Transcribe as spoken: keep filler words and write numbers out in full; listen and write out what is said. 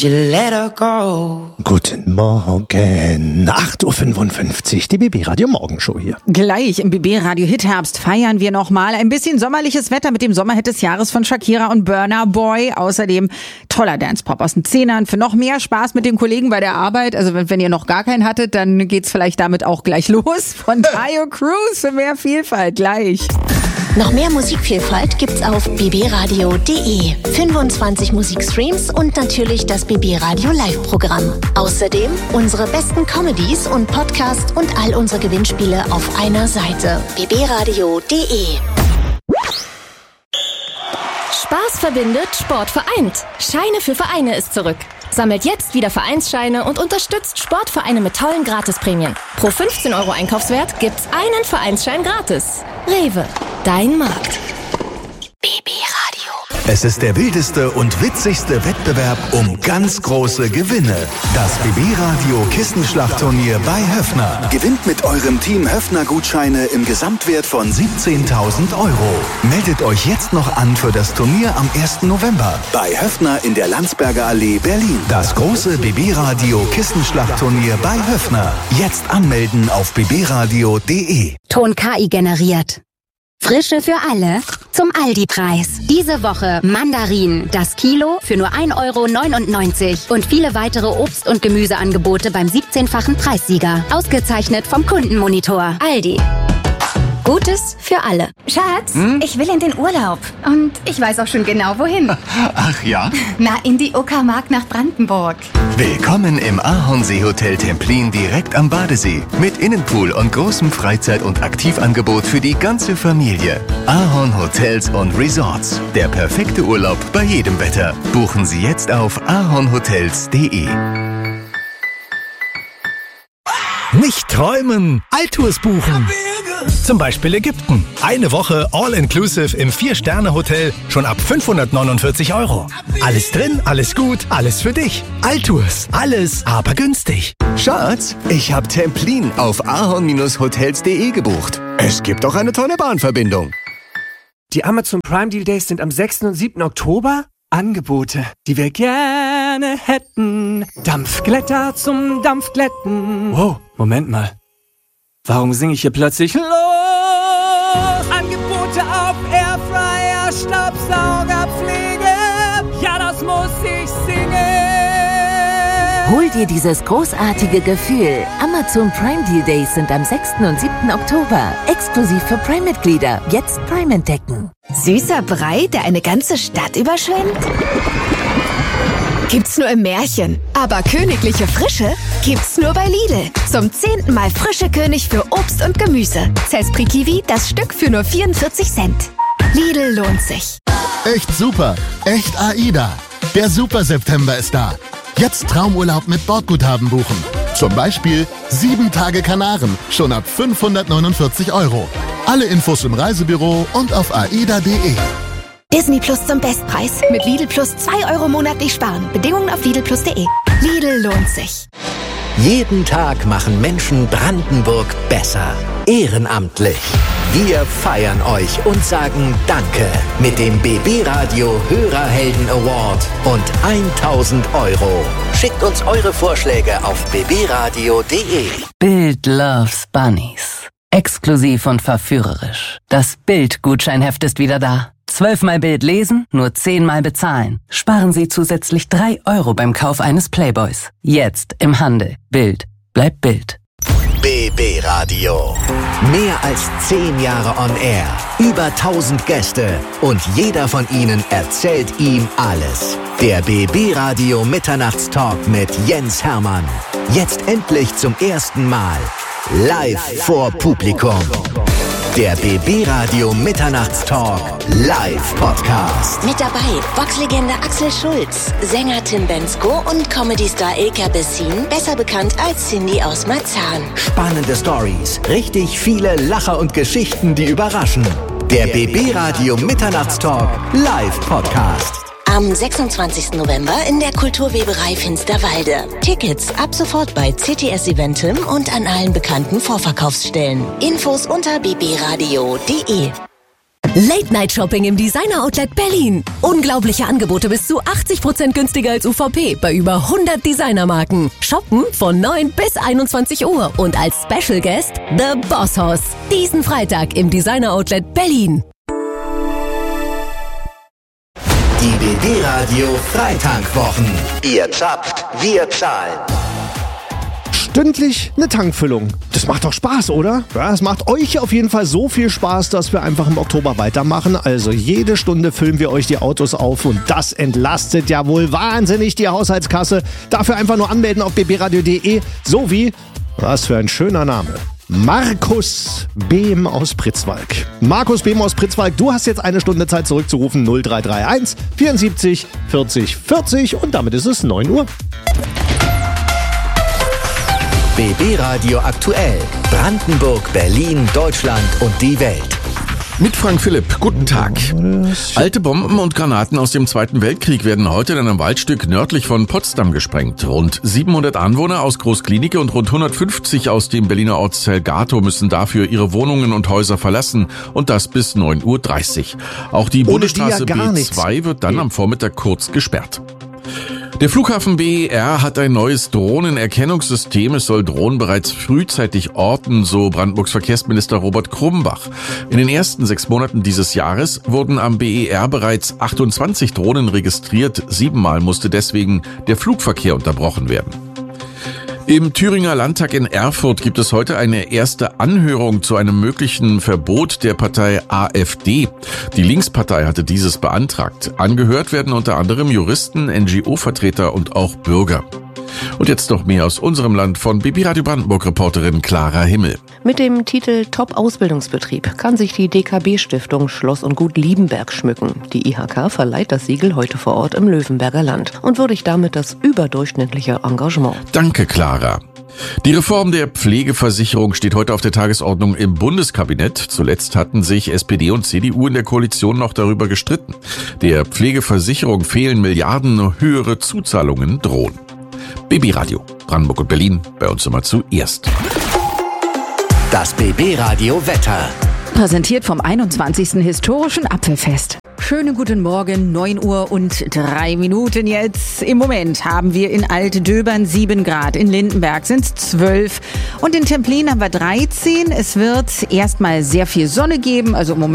Let her go. Guten Morgen, acht Uhr fünfundfünfzig, die B B-Radio Morgenshow hier. Gleich im B B-Radio Hitherbst feiern wir nochmal ein bisschen sommerliches Wetter mit dem Sommerhit des Jahres von Shakira und Burna Boy. Außerdem toller Dance-Pop aus den Zehnern für noch mehr Spaß mit den Kollegen bei der Arbeit. Also wenn, wenn ihr noch gar keinen hattet, dann geht's vielleicht damit auch gleich los. Von Tayo Cruz für mehr Vielfalt gleich. Noch mehr Musikvielfalt gibt's auf b b radio punkt d e. fünfundzwanzig Musikstreams und natürlich das B B-Radio Live-Programm. Außerdem unsere besten Comedies und Podcasts und all unsere Gewinnspiele auf einer Seite. b b radio punkt d e. Spaß verbindet, Sport vereint. Scheine für Vereine ist zurück. Sammelt jetzt wieder Vereinsscheine und unterstützt Sportvereine mit tollen Gratisprämien. Pro fünfzehn Euro Einkaufswert gibt's einen Vereinsschein gratis. Rewe, dein Markt. B B-Radio. Es ist der wildeste und witzigste Wettbewerb um ganz große Gewinne. Das B B-Radio Kissenschlachtturnier bei Höffner. Gewinnt mit eurem Team Höffner-Gutscheine im Gesamtwert von siebzehntausend Euro. Meldet euch jetzt noch an für das Turnier am ersten November bei Höffner in der Landsberger Allee, Berlin. Das große B B-Radio Kissenschlachtturnier bei Höffner. Jetzt anmelden auf b b radio punkt d e. Ton K I generiert. Frische für alle zum Aldi-Preis. Diese Woche Mandarinen, das Kilo für nur ein Euro neunundneunzig und viele weitere Obst- und Gemüseangebote beim siebzehnfachen Preissieger. Ausgezeichnet vom Kundenmonitor. Aldi. Gutes für alle. Schatz, hm? ich will in den Urlaub. Und ich weiß auch schon genau, wohin. Ach ja? Na, in die Uckermark nach Brandenburg. Willkommen im Ahornsee-Hotel Templin direkt am Badesee. Mit Innenpool und großem Freizeit- und Aktivangebot für die ganze Familie. Ahorn Hotels und Resorts. Der perfekte Urlaub bei jedem Wetter. Buchen Sie jetzt auf ahornhotels punkt d e. Nicht träumen, Altours buchen. Zum Beispiel Ägypten. Eine Woche All-Inclusive im Vier-Sterne-Hotel schon ab fünfhundertneunundvierzig Euro. Alles drin, alles gut, alles für dich. Altours, alles, aber günstig. Schatz, ich hab Templin auf ahorn hotels punkt d e gebucht. Es gibt auch eine tolle Bahnverbindung. Die Amazon Prime Deal Days sind am sechsten und siebten Oktober. Angebote, die wir gerne hätten. Dampfglätter zum Dampfglätten. Wow, Moment mal. Warum singe ich hier plötzlich los? Angebote auf Airfryer, Staubsaugerpflege. Ja, das muss ich singen. Hol dir dieses großartige Gefühl. Amazon Prime Deal Days sind am sechsten und siebten Oktober. Exklusiv für Prime-Mitglieder. Jetzt Prime entdecken. Süßer Brei, der eine ganze Stadt überschwemmt? Gibt's nur im Märchen. Aber königliche Frische gibt's nur bei Lidl. Zum zehnten Mal frische König für Obst und Gemüse. Cespri Kiwi, das Stück für nur vierundvierzig Cent. Lidl lohnt sich. Echt super. Echt AIDA. Der Super September ist da. Jetzt Traumurlaub mit Bordguthaben buchen. Zum Beispiel sieben Tage Kanaren, schon ab fünfhundertneunundvierzig Euro. Alle Infos im Reisebüro und auf aida punkt d e. Disney Plus zum Bestpreis. Mit Lidl Plus zwei Euro monatlich sparen. Bedingungen auf lidl plus punkt d e. Lidl lohnt sich. Jeden Tag machen Menschen Brandenburg besser. Ehrenamtlich. Wir feiern euch und sagen Danke mit dem B B-Radio Hörerhelden Award und tausend Euro. Schickt uns eure Vorschläge auf b b radio punkt d e. Bild loves Bunnies. Exklusiv und verführerisch. Das Bild-Gutscheinheft ist wieder da. Zwölfmal Bild lesen, nur zehnmal bezahlen. Sparen Sie zusätzlich drei Euro beim Kauf eines Playboys. Jetzt im Handel. Bild. Bleibt Bild. B B-Radio. Mehr als zehn Jahre on air. Über tausend Gäste. Und jeder von ihnen erzählt ihm alles. Der B B-Radio Mitternachtstalk mit Jens Hermann. Jetzt endlich zum ersten Mal. Live vor Publikum. Der B B-Radio Mitternachtstalk Live-Podcast. Mit dabei Boxlegende Axel Schulz, Sänger Tim Bendzko und Comedy-Star Ilka Bessin, besser bekannt als Cindy aus Marzahn. Spannende Stories, richtig viele Lacher und Geschichten, die überraschen. Der B B-Radio Mitternachtstalk Live-Podcast. Am sechsundzwanzigsten November in der Kulturweberei Finsterwalde. Tickets ab sofort bei C T S Eventim und an allen bekannten Vorverkaufsstellen. Infos unter b b radio punkt d e. Late-Night-Shopping im Designer-Outlet Berlin. Unglaubliche Angebote bis zu achtzig Prozent günstiger als U V P bei über hundert Designermarken. Shoppen von neun bis einundzwanzig Uhr und als Special Guest The Boss Hoss. Diesen Freitag im Designer-Outlet Berlin. Die B B Radio Freitankwwochen. Ihr zapft, wir zahlen. Stündlich eine Tankfüllung. Das macht doch Spaß, oder? Ja, es macht euch auf jeden Fall so viel Spaß, dass wir einfach im Oktober weitermachen. Also jede Stunde füllen wir euch die Autos auf und das entlastet ja wohl wahnsinnig die Haushaltskasse. Dafür einfach nur anmelden auf b b radio punkt d e sowie, was für ein schöner Name, Markus Behm aus Pritzwalk. Markus Behm aus Pritzwalk, du hast jetzt eine Stunde Zeit zurückzurufen. null drei drei eins vierundsiebzig vierzig vierzig und damit ist es neun Uhr. B B Radio aktuell. Brandenburg, Berlin, Deutschland und die Welt. Mit Frank Philipp, guten Tag. Alte Bomben und Granaten aus dem Zweiten Weltkrieg werden heute in einem Waldstück nördlich von Potsdam gesprengt. Rund siebenhundert Anwohner aus Groß-Klinike und rund hundertfünfzig aus dem Berliner Ortsteil Gatow müssen dafür ihre Wohnungen und Häuser verlassen und das bis neun Uhr dreißig. Auch die Bundesstraße B zwei wird dann am Vormittag kurz gesperrt. Der Flughafen B E R hat ein neues Drohnenerkennungssystem. Es soll Drohnen bereits frühzeitig orten, so Brandenburgs Verkehrsminister Robert Krumbach. In den ersten sechs Monaten dieses Jahres wurden am B E R bereits achtundzwanzig Drohnen registriert. Siebenmal musste deswegen der Flugverkehr unterbrochen werden. Im Thüringer Landtag in Erfurt gibt es heute eine erste Anhörung zu einem möglichen Verbot der Partei AfD. Die Linkspartei hatte dieses beantragt. Angehört werden unter anderem Juristen, N G O-Vertreter und auch Bürger. Und jetzt noch mehr aus unserem Land von B B Radio Brandenburg-Reporterin Clara Himmel. Mit dem Titel Top-Ausbildungsbetrieb kann sich die D K B-Stiftung Schloss und Gut Liebenberg schmücken. Die I H K verleiht das Siegel heute vor Ort im Löwenberger Land und würdigt damit das überdurchschnittliche Engagement. Danke, Clara. Die Reform der Pflegeversicherung steht heute auf der Tagesordnung im Bundeskabinett. Zuletzt hatten sich S P D und C D U in der Koalition noch darüber gestritten. Der Pflegeversicherung fehlen Milliarden, höhere Zuzahlungen drohen. B B Radio, Brandenburg und Berlin, bei uns immer zuerst. Das B B Radio Wetter. Präsentiert vom einundzwanzigsten Historischen Apfelfest. Schönen guten Morgen, neun Uhr und drei Minuten jetzt. Im Moment haben wir in Altdöbern sieben Grad, in Lindenberg sind es zwölf und in Templin haben wir dreizehn. Es wird erstmal sehr viel Sonne geben, also im Moment